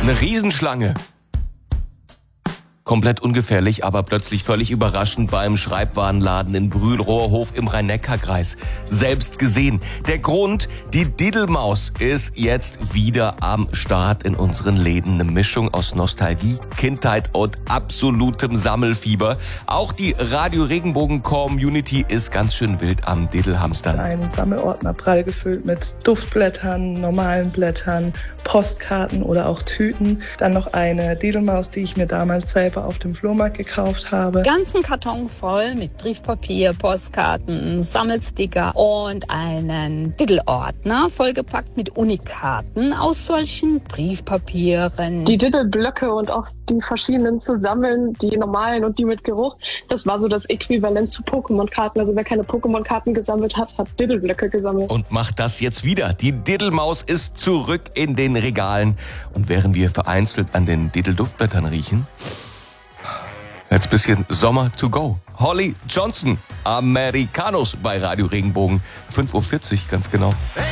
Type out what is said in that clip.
Eine Riesenschlange. Komplett ungefährlich, aber plötzlich völlig überraschend beim Schreibwarenladen in Brühl-Rohrhof im Rhein-Neckar-Kreis. Selbst gesehen. Der Grund, die Diddelmaus ist jetzt wieder am Start in unseren Läden. Eine Mischung aus Nostalgie, Kindheit und absolutem Sammelfieber. Auch die Radio-Regenbogen-Community ist ganz schön wild am Diddelhamstern. Ein Sammelordner prall gefüllt mit Duftblättern, normalen Blättern, Postkarten oder auch Tüten. Dann noch eine Diddelmaus, die ich mir damals selber auf dem Flohmarkt gekauft habe. Ganzen Karton voll mit Briefpapier, Postkarten, Sammelsticker und einen Diddelordner vollgepackt mit Unikaten aus solchen Briefpapieren. Die Diddelblöcke und auch die verschiedenen zu sammeln, die normalen und die mit Geruch, das war so das Äquivalent zu Pokémon-Karten. Also wer keine Pokémon-Karten gesammelt hat, hat Diddelblöcke gesammelt. Und macht das jetzt wieder. Die Diddelmaus ist zurück in den Regalen. Und während wir vereinzelt an den Diddelduftblättern riechen, jetzt bisschen Sommer to go. Holly Johnson, Americanos bei Radio Regenbogen. 5.40 Uhr, ganz genau.